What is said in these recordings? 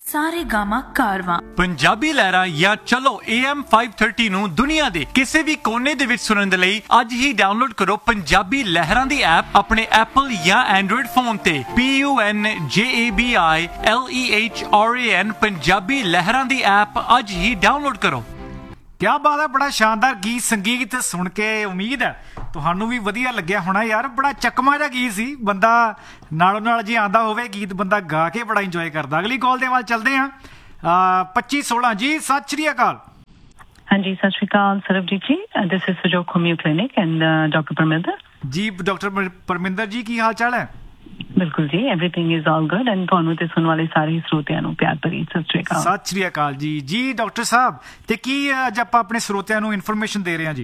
ਸਾਰੇ ਗਾਮਾ ਕਾਰਵਾਂ ਪੰਜਾਬੀ ਲਹਿਰਾਂ ਜਾਂ ਚਲੋ AM 530 ਨੂੰ ਦੁਨੀਆ ਦੇ ਕਿਸੇ ਵੀ ਕੋਨੇ ਦੇ ਵਿੱਚ ਸੁਣਨ ਦੇ ਲਈ ਅੱਜ ਹੀ ਡਾਊਨਲੋਡ ਕਰੋ ਪੰਜਾਬੀ ਲਹਿਰਾਂ ਦੀ ਐਪ ਆਪਣੇ ਐਪਲ ਜਾਂ ਐਂਡਰੋਇਡ ਫੋਨ ਤੇ PUNJABILEHRAN ਪੰਜਾਬੀ ਲਹਿਰਾਂ ਦੀ ਐਪ ਅੱਜ ਹੀ ਡਾਊਨਲੋਡ ਕਰੋ। ਕਿਆ ਬਾਤ ਹੈ, ਬੜਾ ਸ਼ਾਨਦਾਰ ਗੀਤ ਸੰਗੀਤ ਸੁਣ ਕੇ ਉਮੀਦ ਹੈ ਤੁਹਾਨੂੰ ਵੀ ਵਧੀਆ ਲੱਗਿਆ ਹੋਣਾ ਯਾਰ। ਬੜਾ ਚੱਕਮਾ ਜਿਹਾ ਗੀਤ ਸੀ, ਬੰਦਾ ਨਾਲੋਂ ਨਾਲ ਜੇ ਆਉਂਦਾ ਹੋਵੇ ਗੀਤ ਬੰਦਾ ਗਾ ਕੇ ਬੜਾ ਇੰਜੋਏ ਕਰਦਾ। ਅਗਲੀ ਕਾਲ ਦੇ ਵੱਲ ਚੱਲਦੇ ਹਾਂ। 2516 ਜੀ, ਸਤਿ ਸ਼੍ਰੀ ਅਕਾਲ। ਹਾਂਜੀ, ਸਤਿ ਸ਼੍ਰੀ ਅਕਾਲ ਸਰਬਜੀਤ ਜੀ। This is ਸੁਜੋਗ ਹੋਮਿਓ clinic and doctor Parminder ji. Doctor Parminder ji, ਕੀ ਹਾਲ ਚਾਲ ਹੈ? ਬਿਲਕੁਲ ਜੀ, everything is all good and ਤੁਹਾਨੂੰ ਤੇ ਸੁਣਨ ਵਾਲੇ ਸਾਰੇ ਸਰੋਤਿਆਂ ਨੂੰ ਪਿਆਰ ਭਰੀ ਸਤਿ ਸ਼੍ਰੀ ਅਕਾਲ। ਸਤਿ ਸ਼੍ਰੀ ਅਕਾਲ ਜੀ। ਜੀ ਡਾਕਟਰ ਸਾਹਿਬ, ਤੇ ਕੀ ਅੱਜ ਆਪਾਂ ਆਪਣੇ ਸਰੋਤਿਆਂ ਨੂੰ ਇਨਫੋਰਮੇਸ਼ਨ ਦੇ ਰਹੇ ਹਾਂ ਜੀ?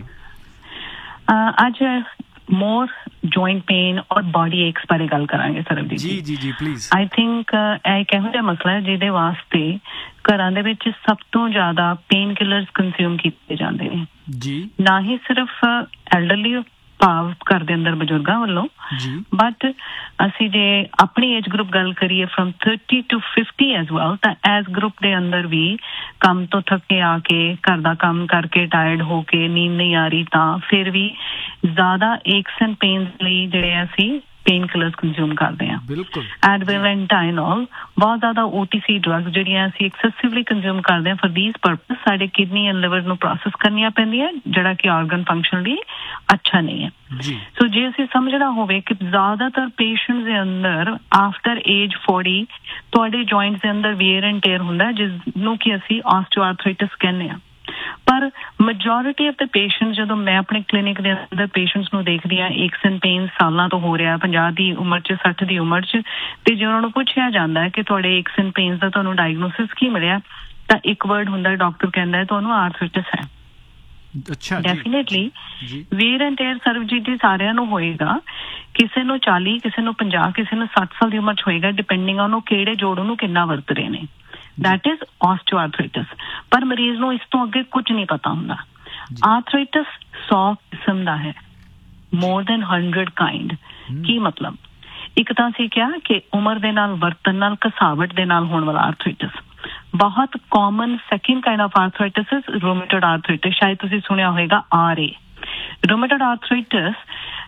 ਅੱਜ ਮੋਰ ਜੁਆਇੰਟ ਪੇਨ ਔਰ ਬਾਡੀ ਏਕਸ ਬਾਰੇ ਗੱਲ ਕਰਾਂਗੇ ਸਰਬਜੀਤ ਜੀ। ਜੀ ਜੀ ਪਲੀਜ਼। ਆਈ ਥਿੰਕ ਇਹ ਇੱਕ ਇਹੋ ਜਿਹਾ ਮਸਲਾ ਹੈ ਜਿਹਦੇ ਵਾਸਤੇ ਘਰਾਂ ਦੇ ਵਿੱਚ ਸਭ ਤੋਂ ਜ਼ਿਆਦਾ ਪੇਨ ਕਿਲਰਸ ਕੰਜ਼ਿਊਮ ਕੀਤੇ ਜਾਂਦੇ ਨੇ ਜੀ। ਨਾ ਹੀ ਸਿਰਫ ਐਲਡਰਲੀ ਭਾਵ ਘਰ ਦੇ ਅੰਦਰ ਬਜ਼ੁਰਗਾਂ ਵੱਲੋਂ, ਬਟ ਅਸੀਂ ਜੇ ਆਪਣੀ ਏਜ ਗਰੁੱਪ ਗੱਲ ਕਰੀਏ ਫਰਮ 30 to 50 ਐਜ਼ ਵੈਲ, ਤਾਂ ਐਜ਼ ਗਰੁੱਪ ਦੇ ਅੰਦਰ ਵੀ ਕੰਮ ਤੋਂ ਥੱਕੇ ਆ ਕੇ ਘਰ ਦਾ ਕੰਮ ਕਰਕੇ ਟਾਇਰਡ ਹੋ ਕੇ ਨੀਂਦ ਨਹੀਂ ਆ ਰਹੀ ਤਾਂ ਫਿਰ ਵੀ ਜ਼ਿਆਦਾ ਏਕਸ ਐਂਡ ਪੇਨਸ ਲਈ ਜਿਹੜੇ ਅਸੀਂ ਪੇਨ ਕਿਲਰਸ ਕੰਜ਼ਿਊਮ ਕਰਦੇ ਹਾਂ। ਬਿਲਕੁਲ। ਐਡਵਿਲ ਐਂਡ ਟਾਈਨੋਲ, ਬਹੁਤ ਜ਼ਿਆਦਾ OTC ਡਰੱਗਸ ਜਿਹੜੀਆਂ ਅਸੀਂ ਐਕਸੈਸਿਵਲੀ ਕੰਜ਼ਿਊਮ ਕਰਦੇ ਹਾਂ ਫॉर ਥੀਸ ਪਰਪਸ, ਸਾਡੇ ਕਿਡਨੀ ਐਂਡ ਲਿਵਰ ਨੂੰ ਪ੍ਰੋਸੈਸ ਕਰਨੀਆਂ ਪੈਂਦੀਆਂ, ਜਿਹੜਾ ਕਿ ਆਰਗਨ ਫੰਕਸ਼ਨ ਲਈ ਅੱਛਾ ਨਹੀਂ ਹੈ। ਸੋ ਜੇ ਅਸੀਂ ਸਮਝਣਾ ਹੋਵੇ ਕਿ ਜ਼ਿਆਦਾਤਰ ਪੇਸ਼ੈਂਟਸ ਦੇ ਅੰਦਰ ਆਫਟਰ ਏਜ 40 ਤੁਹਾਡੇ ਜੁਆਇੰਟਸ ਦੇ ਅੰਦਰ ਵੀਅਰ ਐਂਡ ਟੇਅਰ ਹੁੰਦਾ, ਜਿਸ ਨੂੰ ਕਿ ਅਸੀਂ ਆਸਟੀਓਆਰਥਰਾਈਟਿਸ ਕਹਿੰਦੇ ਹਾਂ। ਪਰ ਮੈਜੋਰਿਟੀ ਆਫ ਦ ਪੇਸ਼ੈਂਟਸ, ਜਦੋਂ ਮੈਂ ਆਪਣੇ ਕਲੀਨਿਕ ਦੇ ਅੰਦਰ ਪੇਸ਼ੈਂਟਸ ਨੂੰ ਦੇਖਦੀ ਹਾਂ, ਏਕਸ ਐਂਡ ਪੇਨ ਸਾਲਾਂ ਤੋਂ ਹੋ ਰਿਹਾ, 50 ਦੀ ਉਮਰ 'ਚ 60 ਦੀ ਉਮਰ 'ਚ, ਤੇ ਜੇ ਉਹਨਾਂ ਨੂੰ ਪੁੱਛਿਆ ਜਾਂਦਾ ਹੈ ਕਿ ਤੁਹਾਡੇ ਏਕਸ ਐਂਡ ਪੇਨਸ ਦਾ ਤੁਹਾਨੂੰ ਡਾਇਗਨੋਸਿਸ ਕੀ ਮਿਲਿਆ, ਤਾਂ ਇੱਕ ਵਰਡ ਹੁੰਦਾ, ਡਾਕਟਰ ਕਹਿੰਦਾ ਹੈ ਤੁਹਾਨੂੰ ਆਰਥਰਾਈਟਿਸ ਹੈ। ਅੱਛਾ। Definitely wear and tear Sarabjit ਜੀ ਸਾਰਿਆਂ ਨੂੰ ਹੋਏਗਾ, ਕਿਸੇ ਨੂੰ 40, ਕਿਸੇ ਨੂੰ 50, ਕਿਸੇ ਨੂੰ 60 ਸਾਲ ਦੀ ਉਮਰ 'ਚ ਹੋਏਗਾ, ਡਿਪੈਂਡਿੰਗ ਔਨ ਉਹ ਕਿਹੜੇ ਜੋੜ ਨੂੰ ਕਿੰਨਾ ਵਰਤ ਰਹੇ ਨੇ। That is osteoarthritis। ਪਰ ਮਰੀਜ਼ ਨੂੰ ਇਸ ਤੋਂ ਅੱਗੇ ਕੁਝ ਨਹੀਂ ਪਤਾ ਹੁੰਦਾ। ਆਰਥਰਾਈਟਿਸ 100 ਕਿਸਮ ਦਾ ਹੈ, more than 100 kind। ਕੀ ਮਤਲਬ? ਇੱਕ ਤਾਂ ਅਸੀਂ ਕਿਹਾ ਕਿ ਉਮਰ ਦੇ ਨਾਲ, ਵਰਤਨ ਨਾਲ, ਘਸਾਵਟ ਦੇ ਨਾਲ ਹੋਣ ਵਾਲਾ ਆਰਥਰਾਈਟਿਸ। ਬਹੁਤ common second kind of arthritis is rheumatoid arthritis. ਸ਼ਾਇਦ ਤੁਸੀਂ ਸੁਣਿਆ ਹੋਏਗਾ RA। ਰੂਮੇਟੋਇਡ ਆਰਥਰਾਈਟਿਸ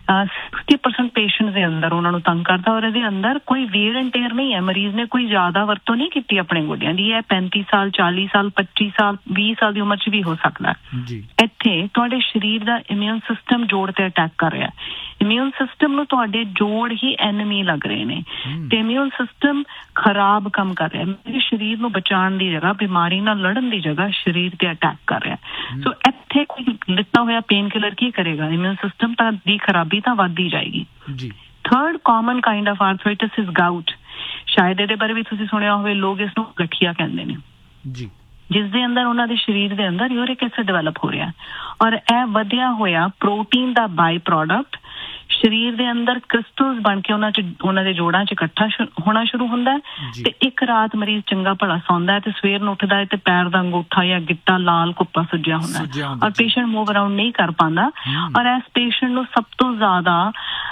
60% ਪੇਸ਼ੈਂਟਸ ਦੇ ਅੰਦਰ ਉਹਨਾਂ ਨੂੰ ਤੰਗ ਕਰਦਾ, ਔਰ ਇਹਦੇ ਅੰਦਰ ਕੋਈ ਵੀਅਰ ਐਂਡ ਟੇਅਰ ਨਹੀਂ ਹੈ। ਮਰੀਜ਼ ਨੇ ਕੋਈ ਜ਼ਿਆਦਾ ਵਰਤੋਂ ਨਹੀਂ ਕੀਤੀ ਆਪਣੇ ਗੋਡਿਆਂ ਦੀ। ਇਹ 35 ਸਾਲ, 40 ਸਾਲ, 25 ਸਾਲ, 20 ਸਾਲ ਦੀ ਉਮਰ 'ਚ ਵੀ ਹੋ ਸਕਦਾ। ਇੱਥੇ ਤੁਹਾਡੇ ਸਰੀਰ ਦਾ ਇਮਿਊਨ ਸਿਸਟਮ ਜੋੜ ਤੇ ਅਟੈਕ ਕਰ ਰਿਹਾ। ਇਮਿਊਨ ਸਿਸਟਮ ਨੂੰ ਤੁਹਾਡੇ ਜੋੜ ਹੀ ਐਨਮੀ ਲੱਗ ਰਹੇ ਨੇ, ਤੇ ਇਮਿਊਨ ਸਿਸਟਮ ਖਰਾਬ ਕੰਮ ਕਰ ਰਿਹਾ। ਮੇਰੇ ਸਰੀਰ ਨੂੰ ਬਚਾਉਣ ਦੀ ਜਗ੍ਹਾ, ਬਿਮਾਰੀ ਨਾਲ ਲੜਨ ਦੀ ਜਗ੍ਹਾ ਸਰੀਰ ਤੇ ਅਟੈਕ ਕਰ ਰਿਹਾ। ਸੋ ਇੱਥੇ ਕੋਈ ਲਿੱਤਾ ਹੋਇਆ ਪੇਨ ਕਿਲਰ ਕੀ ਕਰੇਗਾ? ਇਮਿਊਨ ਸਿਸਟਮ ਤਾਂ ਦੀ ਖਰਾਬੀ ਤਾਂ ਵੱਧਦੀ ਜਾਏਗੀ। Third common kind of arthritis is goat. ਸ਼ਾਇਦ ਇਹਦੇ ਬਾਰੇ ਵੀ ਤੁਸੀਂ ਸੁਣਿਆ ਹੋਵੇ, ਲੋਕ ਇਸ ਨੂੰ ਗਠੀਆ ਕਹਿੰਦੇ ਨੇ, ਜਿਸ ਦੇ ਅੰਦਰ ਉਹਨਾਂ ਦੇ ਸਰੀਰ ਦੇ ਅੰਦਰ ਯੂਰਿਕ ਐਸਿਡ ਡਿਵੈਲਪ ਹੋ ਰਿਹਾ, ਔਰ ਇਹ ਵਧਿਆ ਹੋਇਆ ਪ੍ਰੋਟੀਨ ਦਾ ਬਾਈ ਪ੍ਰੋਡਕਟ ਸਰੀਰ ਦੇ ਅੰਦਰ ਕ੍ਰਿਸਟਲਸ ਬਣ ਕੇ ਉਹਨਾਂ ਦੇ ਜੋੜਾਂ 'ਚ ਇਕੱਠਾ ਹੋਣਾ ਸ਼ੁਰੂ ਹੁੰਦਾ ਹੈ। ਤੇ ਇੱਕ ਰਾਤ ਮਰੀਜ਼ ਚੰਗਾ ਭਲਾ ਸੌਂਦਾ ਹੈ ਤੇ ਸਵੇਰ ਨੂੰ ਉੱਠਦਾ ਹੈ ਤੇ ਪੈਰ ਦਾ ਅੰਗੂਠਾ ਜਾਂ ਗਿੱਟਾ ਲਾਲ ਕੁੱਪਾ ਸੁੱਜਿਆ ਹੁੰਦਾ ਹੈ, ਔਰ ਪੇਸ਼ੈਂਟ ਮੂਵ ਅਰਾਊਂਡ ਨਹੀਂ ਕਰ ਪਾਉਂਦਾ। ਔਰ ਇਸ ਪੇਸ਼ੈਂਟ ਨੂੰ ਸਭ ਤੋਂ ਜ਼ਿਆਦਾ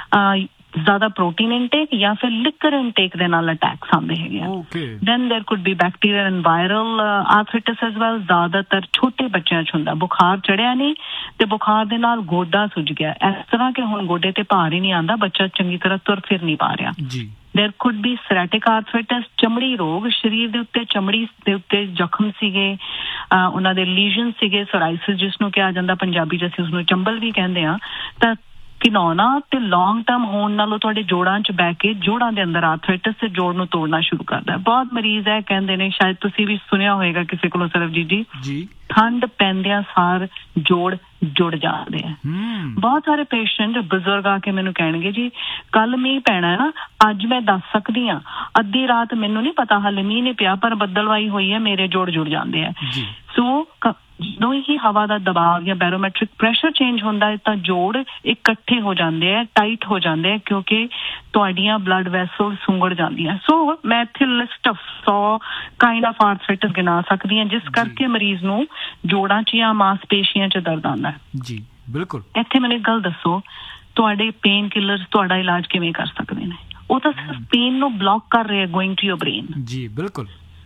ਪ੍ਰੋਟੀਨ ਇਨਟੇਕ ਜਾਂ ਫਿਰ ਲਿਕਰ ਇਨਟੇਕ ਦੇ ਨਾਲ ਅਟੈਕਸ ਆਉਂਦੇ ਹੈਗੇ ਆ। ਦੈਨ ਦੇਰ could B bacterial and viral arthritis as well. ਜ਼ਿਆਦਾਤਰ ਛੋਟੇ ਬੱਚਿਆਂ 'ਚ ਹੁੰਦਾ। ਬੁਖਾਰ ਚੜਿਆ ਨਹੀਂ ਤੇ ਬੁਖਾਰ ਦੇ ਨਾਲ ਗੋਡਾ ਸੁੱਜ ਗਿਆ, ਇਸ ਤਰ੍ਹਾਂ ਕਿ ਹੁਣ ਗੋਡੇ ਤੇ ਭਾਰ ਹੀ ਨਹੀਂ ਆਉਂਦਾ, ਬੱਚਾ ਚੰਗੀ ਤਰ੍ਹਾਂ ਤੁਰ ਫਿਰ ਨਹੀਂ ਪਾ ਰਿਹਾ। ਦੇਰ ਕੁਡ ਬੀ ਸੋਰਾਇਟਿਕ ਆਰਥਰਾਈਟਿਸ, ਚਮੜੀ ਰੋਗ, ਸਰੀਰ ਦੇ ਉੱਤੇ ਚਮੜੀ ਦੇ ਉੱਤੇ ਜ਼ਖਮ ਸੀਗੇ, ਉਹਨਾਂ ਦੇ ਲੀਜ਼ਨ ਸੀਗੇ, ਸੋਰਾਇਸਿਸ ਜਿਸ ਨੂੰ ਕਿਹਾ ਜਾਂਦਾ, ਪੰਜਾਬੀ 'ਚ ਅਸੀਂ ਉਸਨੂੰ ਚੰਬਲ ਵੀ ਕਹਿੰਦੇ ਹਾਂ। ਤਾਂ ਘਿਨੌਣਾ ਤੇ ਲੌਂਗ ਟਰਮ ਹੋਣ ਨਾਲੋਂ ਤੁਹਾਡੇ ਜੋੜਾਂ 'ਚ ਬਹਿ ਕੇ ਜੋੜਾਂ ਦੇ ਅੰਦਰ ਆਰਥਰਾਈਟਿਸ ਤੇ ਜੋੜ ਨੂੰ ਤੋੜਨਾ ਸ਼ੁਰੂ ਕਰਦਾ। ਬਹੁਤ ਮਰੀਜ਼ ਇਹ ਕਹਿੰਦੇ ਨੇ, ਸ਼ਾਇਦ ਤੁਸੀਂ ਵੀ ਸੁਣਿਆ ਹੋਏਗਾ ਕਿਸੇ ਕੋਲੋਂ ਸਰਬਜੀਤ ਜੀ, ਠੰਡ ਪੈਂਦਿਆਂ ਸਾਰ ਜੋੜ ਜੁੜ ਜਾਂਦੇ ਆ। ਬਹੁਤ ਸਾਰੇ ਪੇਸ਼ੈਂਟ ਬਜ਼ੁਰਗ ਆ ਕੇ ਮੈਨੂੰ ਕਹਿਣਗੇ, ਜੀ ਕੱਲ ਮੀਂਹ ਪੈਣਾ ਹੈ ਨਾ, ਅੱਜ ਮੈਂ ਦੱਸ ਸਕਦੀ ਹਾਂ, ਅੱਧੀ ਰਾਤ ਮੈਨੂੰ ਨਹੀਂ ਪਤਾ ਹਾਲੇ ਮੀਂਹ ਨਹੀਂ ਪਿਆ, ਪਰ ਬੱਦਲਵਾਈ ਹੋਈ ਹੈ, ਮੇਰੇ ਜੋੜ ਜੁੜ ਜਾਂਦੇ ਆ। ਸੋ ਜਦੋਂ ਹੀ ਹਵਾ ਦਾ ਦਬਾਅ ਜਾਂ ਬੈਰੋਮੈਟ੍ਰਿਕ ਪ੍ਰੈਸ਼ਰ ਚੇਂਜ ਹੁੰਦਾ ਹੈ ਤਾਂ ਜੋੜ ਇਕੱਠੇ ਹੋ ਜਾਂਦੇ ਆ, ਟਾਈਟ ਹੋ ਜਾਂਦੇ ਆ, ਕਿਉਂਕਿ ਤੁਹਾਡੀਆਂ ਬਲੱਡ ਵੈਸਲ ਸੁੰਗੜ ਜਾਂਦੀਆਂ। ਸੋ ਮੈਂ ਇੱਥੇ list of 100 kind of arthritis ਗਿਣਾ ਸਕਦੀ ਹਾਂ, ਜਿਸ ਕਰਕੇ ਮਰੀਜ਼ ਨੂੰ ਜੋੜਾਂ 'ਚ ਜਾਂ ਮਾਸਪੇਸ਼ੀਆਂ 'ਚ ਦਰਦ ਆਉਂਦਾ ਹੈ। ਜੀ ਬਿਲਕੁਲ। ਇੱਥੇ ਮੈਨੂੰ ਇੱਕ ਗੱਲ ਦੱਸੋ, ਤੁਹਾਡੇ ਪੇਨ ਕਿਲਰਸ ਤੁਹਾਡਾ ਇਲਾਜ ਕਿਵੇਂ ਕਰ ਸਕਦੇ ਨੇ? ਉਹ ਤਾਂ ਸਿਰਫ ਪੇਨ ਨੂੰ ਬਲੌਕ ਕਰ ਰਹੇ ਆ ਗੋਇੰਗ ਟੂ ਯੋਰ ਬ੍ਰੇਨ। ਜੀ ਬਿਲਕੁਲ। ਸੋ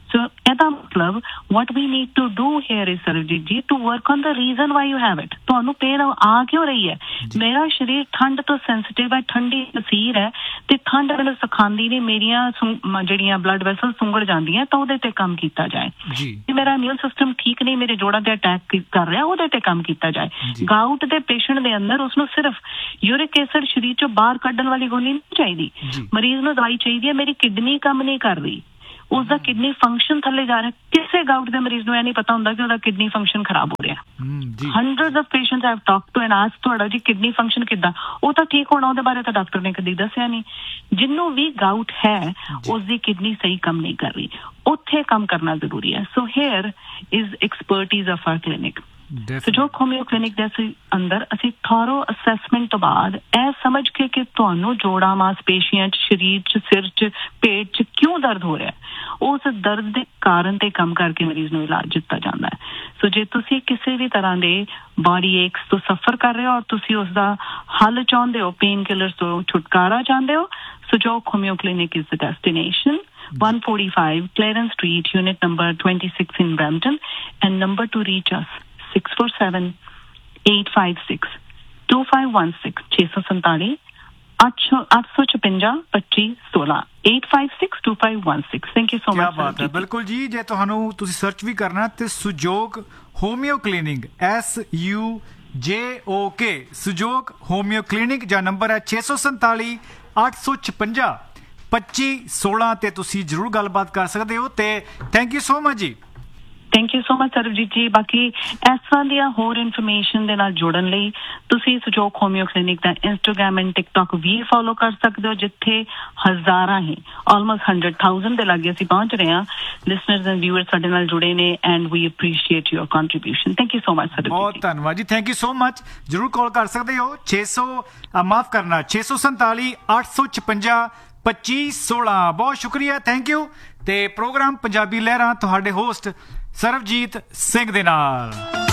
ਇਹਦਾ ਮਤਲਬ what we need to do here is Sarabjit ਜੀ to work on the reason why you have it. ਤੁਹਾਨੂੰ ਪੇਨ ਆ ਕਿਉਂ ਰਹੀ ਹੈ? ਮੇਰਾ ਸਰੀਰ ਠੰਡ ਤੋਂ ਸੈਂਸਿਟਿਵ ਹੈ, ਠੰਡੀ ਤਸੀਰ ਹੈ ਤੇ ਠੰਡ ਮੈਨੂੰ ਸਿਖਾਉਂਦੀ ਨੇ ਮੇਰੀਆਂ ਜਿਹੜੀਆਂ ਬਲੱਡ ਵੈਸਲ ਸੁੰਗੜ ਜਾਂਦੀਆਂ ਤਾਂ ਉਹਦੇ ਤੇ ਕੰਮ ਕੀਤਾ ਜਾਏ ਜੀ। ਮੇਰਾ ਇਮਿਊਨ ਸਿਸਟਮ ਠੀਕ ਨਹੀਂ, ਮੇਰੇ ਜੋੜਾਂ ਤੇ ਅਟੈਕ ਕਰ ਰਿਹਾ, ਉਹਦੇ ਤੇ ਕੰਮ ਕੀਤਾ ਜਾਏ। ਗਾਊਟ ਦੇ ਪੇਸ਼ੈਂਟ ਦੇ ਅੰਦਰ ਉਸਨੂੰ ਸਿਰਫ ਯੂਰਿਕ ਐਸਿਡ ਸਰੀਰ ਚੋਂ ਬਾਹਰ ਕੱਢਣ ਵਾਲੀ ਗੋਲੀ ਨਹੀਂ ਚਾਹੀਦੀ, ਮਰੀਜ਼ ਨੂੰ ਦਵਾਈ ਚਾਹੀਦੀ ਹੈ ਮੇਰੀ ਕਿਡਨੀ ਕੰਮ ਨਹੀਂ ਕਰ ਰਹੀ, ਉਸਦਾ ਕਿਡਨੀ ਫੰਕਸ਼ਨ ਥੱਲੇ ਜਾ ਰਿਹਾ। ਕਿਸੇ ਗਾਊਟ ਦੇ ਮਰੀਜ਼ ਨੂੰ ਇਹ ਨਹੀਂ ਪਤਾ ਹੁੰਦਾ ਕਿ ਉਹਦਾ ਕਿਡਨੀ ਫੰਕਸ਼ਨ ਖਰਾਬ ਹੋ ਰਿਹਾ। hundreds of patients I have talked to and asked ਤੁਹਾਡਾ ਜੀ ਕਿਡਨੀ ਫੰਕਸ਼ਨ ਕਿੱਦਾਂ, ਉਹ ਤਾਂ ਠੀਕ ਹੋਣਾ, ਉਹਦੇ ਬਾਰੇ ਤਾਂ ਡਾਕਟਰ ਨੇ ਕਦੀ ਦੱਸਿਆ ਨਹੀਂ। ਜਿਹਨੂੰ ਵੀ ਗਾਊਟ ਹੈ ਉਸਦੀ ਕਿਡਨੀ ਸਹੀ ਕੰਮ ਨਹੀਂ ਕਰ ਰਹੀ, ਉੱਥੇ ਕੰਮ ਕਰਨਾ ਜ਼ਰੂਰੀ ਹੈ। ਸੋ hair is expertise of R clinic. ਸਜੋਕ ਹੋਮਿਓ clinic ਦੇ ਅੰਦਰ ਅਸੀਂ ਥੋਰੋ ਅਸੈਸਮੈਂਟ ਤੋਂ ਬਾਅਦ ਇਹ ਸਮਝ ਕੇ ਕਿ ਤੁਹਾਨੂੰ ਜੋੜਾਂ, ਮਾਸਪੇਸ਼ੀਆਂ 'ਚ, ਸਰੀਰ 'ਚ, ਸਿਰ 'ਚ, ਪੇਟ 'ਚ ਕਿਉਂ ਦਰਦ ਹੋ ਰਿਹਾ, ਉਸ ਦਰਦ ਦੇ ਕਾਰਨ ਤੇ ਕੰਮ ਕਰਕੇ ਮਰੀਜ਼ ਨੂੰ ਇਲਾਜ ਦਿੱਤਾ ਜਾਂਦਾ ਹੈ। ਸੋ ਜੇ ਤੁਸੀਂ ਕਿਸੇ ਵੀ ਤਰ੍ਹਾਂ ਦੇ ਬਾਡੀ ਏਕਸ ਤੋਂ ਸਫਰ ਕਰ ਰਹੇ ਹੋ ਔਰ ਤੁਸੀਂ ਉਸ ਦਾ ਹੱਲ ਚਾਹੁੰਦੇ ਹੋ, ਪੇਨ ਕਿਲਰਸ ਤੋਂ ਛੁਟਕਾਰਾ ਚਾਹੁੰਦੇ ਹੋ, ਸਜੋਕ ਹੋਮਿਓ clinic is the destination. 145 Clarence Street, unit number 26 in Brampton, and number to reach us 647-856-2516 647 856 2516 856-2516। Thank you so much. क्या बात है, बिल्कुल जी। जे ਤੁਹਾਨੂੰ ਤੁਸੀਂ ਸਰਚ ਵੀ ਕਰਨਾ ਤੇ ਸੁਜੋਗ ਹੋਮਿਓ ਕਲੀਨਿਕ SUJOK ਸੁਜੋਗ ਹੋਮਿਓ ਕਲੀਨਿਕ ਜਾਂ ਨੰਬਰ ਹੈ 647 856 2516 ਤੇ ਤੁਸੀਂ ਜ਼ਰੂਰ ਗੱਲਬਾਤ ਕਰ ਸਕਦੇ ਹੋ। ਤੇ ਥੈਂਕ ਯੂ ਸੋ ਮਚ ਜੀ। Thank you so much Sarabjit ਜੀ। ਬਾਕੀ ਇਸ ਤਰ੍ਹਾਂ ਦੀਆਂ ਹੋਰ ਇਨਫੋਰਮੇਸ਼ਨ ਦੇ ਨਾਲ ਜੁੜਨ ਲਈ ਤੁਸੀਂ ਸਜੋਕ ਹੋਮਿਓ clinic the Instagram and TikTok we follow ਕਰ ਸਕਦੇ ਹੋ, ਜਿੱਥੇ ਹਜ਼ਾਰਾਂ ਹੀ ਆਲਮੋਸਟ 100,000 ਦੇ ਲਾਗੇ ਅਸੀਂ ਪਹੁੰਚ ਰਹੇ ਹਾਂ ਲਿਸਨਰਸ ਐਂਡ ਵਿਊਅਰਸ ਸਾਡੇ ਨਾਲ ਜੁੜੇ ਨੇ and we appreciate your contribution. Thank you so much Sarabjit. ਬਹੁਤ ਧੰਨਵਾਦ ਜੀ, ਥੈਂਕ ਯੂ ਸੋ ਮਚ। ਜ਼ਰੂਰ ਕਾਲ ਕਰ ਸਕਦੇ ਹੋ 647 856 2516। ਬਹੁਤ ਸ਼ੁਕਰੀਆ, ਥੈਂਕ ਯੂ। ਤੇ ਪ੍ਰੋਗਰਾਮ ਪੰਜਾਬੀ ਲਹਿਰਾਂ ਤੁਹਾਡੇ ਹੋਸਟ ਸਰਬਜੀਤ ਸਿੰਘ ਦੇ ਨਾਲ।